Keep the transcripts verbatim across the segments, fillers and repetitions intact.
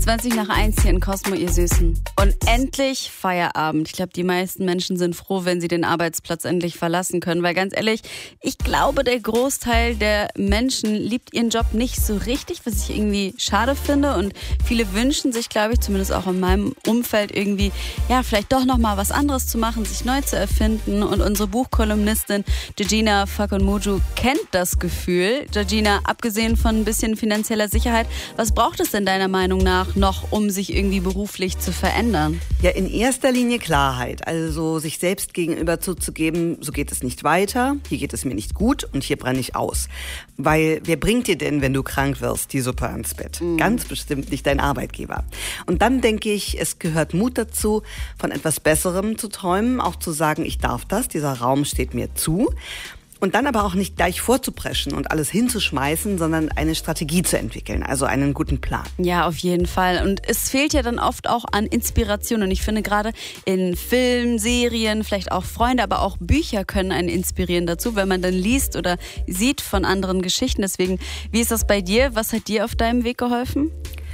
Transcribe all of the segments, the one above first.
zwanzig nach eins hier in Cosmo, ihr Süßen. Und endlich Feierabend. Ich glaube, die meisten Menschen sind froh, wenn sie den Arbeitsplatz endlich verlassen können. Weil ganz ehrlich, ich glaube, der Großteil der Menschen liebt ihren Job nicht so richtig, was ich irgendwie schade finde. Und viele wünschen sich, glaube ich, zumindest auch in meinem Umfeld irgendwie, ja, vielleicht doch nochmal was anderes zu machen, sich neu zu erfinden. Und unsere Buchkolumnistin Georgina Fakonmoju kennt das Gefühl. Georgina, abgesehen von ein bisschen finanzieller Sicherheit, was braucht es denn deiner Meinung nach noch, um sich irgendwie beruflich zu verändern? Ja, in erster Linie Klarheit. Also sich selbst gegenüber zuzugeben, so geht es nicht weiter, hier geht es mir nicht gut und hier brenne ich aus. Weil wer bringt dir denn, wenn du krank wirst, die Suppe ans Bett? Mhm. Ganz bestimmt nicht dein Arbeitgeber. Und dann denke ich, es gehört Mut dazu, von etwas Besserem zu träumen, auch zu sagen, ich darf das, dieser Raum steht mir zu. Und dann aber auch nicht gleich vorzupreschen und alles hinzuschmeißen, sondern eine Strategie zu entwickeln, also einen guten Plan. Ja, auf jeden Fall. Und es fehlt ja dann oft auch an Inspiration. Und ich finde gerade in Filmen, Serien, vielleicht auch Freunde, aber auch Bücher können einen inspirieren dazu, wenn man dann liest oder sieht von anderen Geschichten. Deswegen, wie ist das bei dir? Was hat dir auf deinem Weg geholfen?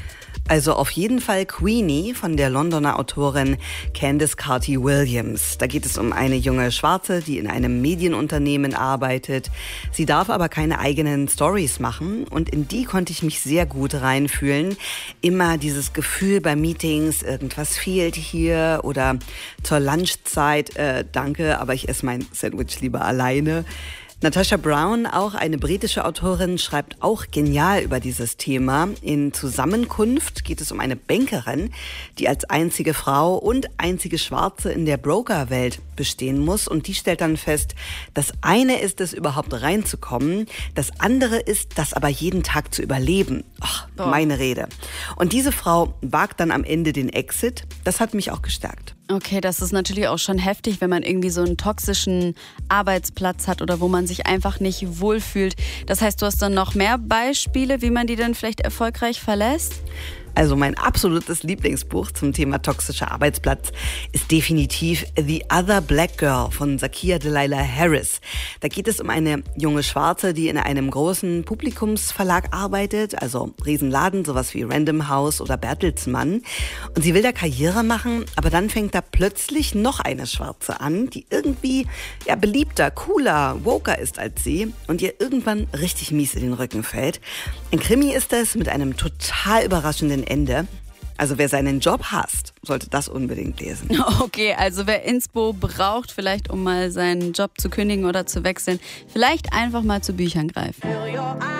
Also auf jeden Fall Queenie von der Londoner Autorin Candice Carty-Williams. Da geht es um eine junge Schwarze, die in einem Medienunternehmen arbeitet. Sie darf aber keine eigenen Stories machen und in die konnte ich mich sehr gut reinfühlen. Immer dieses Gefühl bei Meetings, irgendwas fehlt hier oder zur Lunchzeit, äh, danke, aber ich esse mein Sandwich lieber alleine. Natasha Brown, auch eine britische Autorin, schreibt auch genial über dieses Thema. In Zusammenkunft geht es um eine Bankerin, die als einzige Frau und einzige Schwarze in der Brokerwelt bestehen muss. Und die stellt dann fest, das eine ist es, überhaupt reinzukommen. Das andere ist, das aber jeden Tag zu überleben. Ach, meine Rede. Und diese Frau wagt dann am Ende den Exit. Das hat mich auch gestärkt. Okay, das ist natürlich auch schon heftig, wenn man irgendwie so einen toxischen Arbeitsplatz hat oder wo man sich einfach nicht wohlfühlt. Das heißt, du hast dann noch mehr Beispiele, wie man die dann vielleicht erfolgreich verlässt? Also mein absolutes Lieblingsbuch zum Thema toxischer Arbeitsplatz ist definitiv The Other Black Girl von Zakiya Dalila Harris. Da geht es um eine junge Schwarze, die in einem großen Publikumsverlag arbeitet, also Riesenladen, sowas wie Random House oder Bertelsmann. Und sie will da Karriere machen, aber dann fängt da plötzlich noch eine Schwarze an, die irgendwie ja, beliebter, cooler, woker ist als sie und ihr irgendwann richtig mies in den Rücken fällt. Ein Krimi ist es mit einem total überraschenden Ende. Also wer seinen Job hasst, sollte das unbedingt lesen. Okay, also wer Inspo braucht, vielleicht um mal seinen Job zu kündigen oder zu wechseln, vielleicht einfach mal zu Büchern greifen.